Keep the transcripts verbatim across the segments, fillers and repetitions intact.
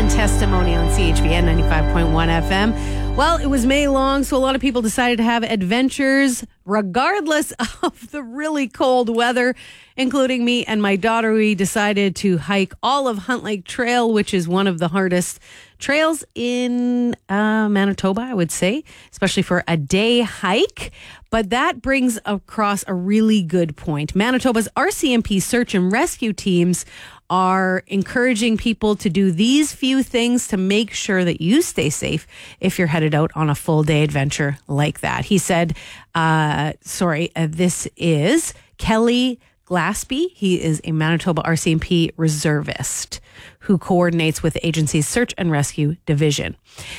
Testimony on C H V N ninety-five point one F M. Well, it was May long, so a lot of people decided to have adventures regardless of the really cold weather, including me and my daughter. We decided to hike all of Hunt Lake Trail, which is one of the hardest trails in uh, Manitoba, I would say, especially for a day hike. But that brings across a really good point. Manitoba's R C M P search and rescue teams are encouraging people to do these few things to make sure that you stay safe if you're headed out on a full day adventure like that. He said, uh, sorry, uh, this is Kelly Glaspie. He is a Manitoba R C M P reservist who coordinates with the agency's search and rescue division.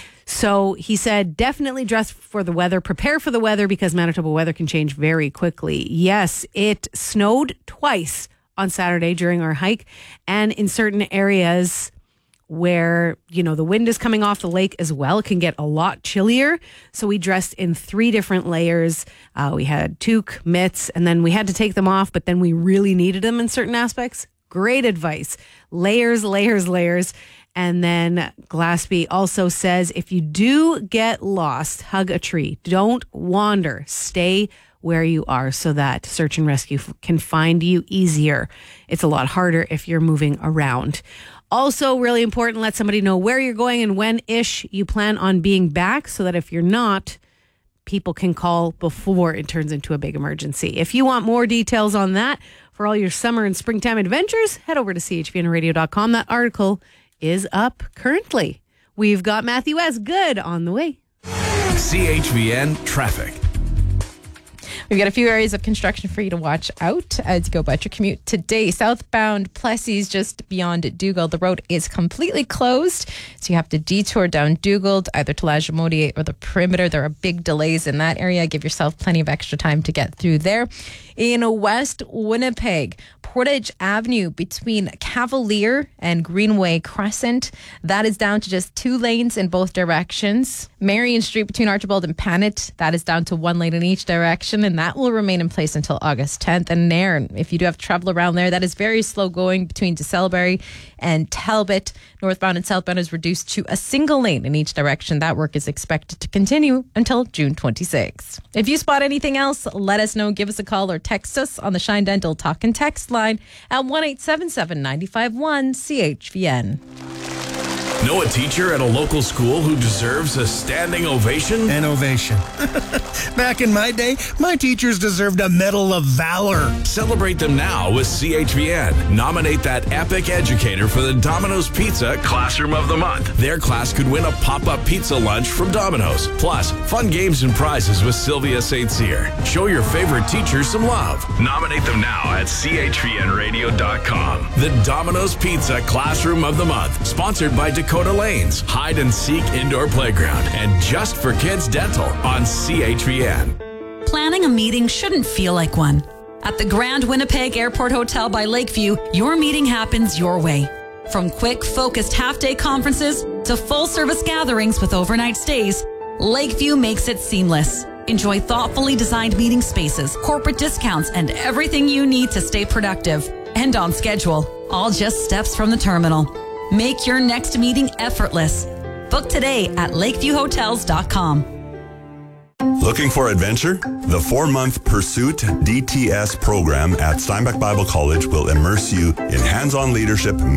So he said, definitely dress for the weather, prepare for the weather, because Manitoba weather can change very quickly. Yes, it snowed twice on Saturday during our hike, and in certain areas where, you know, the wind is coming off the lake as well, it can get a lot chillier. So we dressed in three different layers. Uh, we had toque, mitts, and then we had to take them off, but then we really needed them in certain aspects. Great advice. Layers, layers, layers. And then Glaspie also says, if you do get lost, hug a tree. Don't wander. Stay where you are so that search and rescue can find you easier. It's a lot harder if you're moving around. Also, really important, let somebody know where you're going and when-ish you plan on being back, so that if you're not, people can call before it turns into a big emergency. If you want more details on that for all your summer and springtime adventures, head over to C H V N radio dot com. That article is up currently. We've got Matthew S. Good on the way. C H V N traffic. We've got a few areas of construction for you to watch out as you go about your commute today. Southbound Plessis, just beyond Dugald, the road is completely closed, so you have to detour down Dugald, either to Lagimodiere or the perimeter. There are big delays in that area. Give yourself plenty of extra time to get through there. In West Winnipeg, Portage Avenue between Cavalier and Greenway Crescent, that is down to just two lanes in both directions. Marion Street between Archibald and Panet, that is down to one lane in each direction, and that will remain in place until August tenth. And Nairn, if you do have to travel around there, that is very slow going between DeSalbury and Talbot. Northbound and southbound is reduced to a single lane in each direction. That work is expected to continue until June twenty-sixth. If you spot anything else, let us know. Give us a call or text us on the Shine Dental Talk and Text line at one eight seven seven, nine five one, C H V N. Know a teacher at a local school who deserves a standing ovation? An ovation. Back in my day, my teachers deserved a Medal of Valor. Celebrate them now with C H V N. Nominate that epic educator for the Domino's Pizza Classroom of the Month. Their class could win a pop-up pizza lunch from Domino's. Plus, fun games and prizes with Sylvia Saint Cyr. Show your favorite teacher some love. Nominate them now at C H V N radio dot com. The Domino's Pizza Classroom of the Month. Sponsored by Dakota Lanes, Hide and Seek Indoor Playground, and Just for Kids Dental on C H V N. Planning a meeting shouldn't feel like one. At the Grand Winnipeg Airport Hotel by Lakeview, your meeting happens your way. From quick, focused half-day conferences to full-service gatherings with overnight stays, Lakeview makes it seamless. Enjoy thoughtfully designed meeting spaces, corporate discounts, and everything you need to stay productive and on schedule, all just steps from the terminal. Make your next meeting effortless. Book today at lakeview hotels dot com. Looking for adventure? The four-month Pursuit D T S program at Steinbach Bible College will immerse you in hands-on leadership,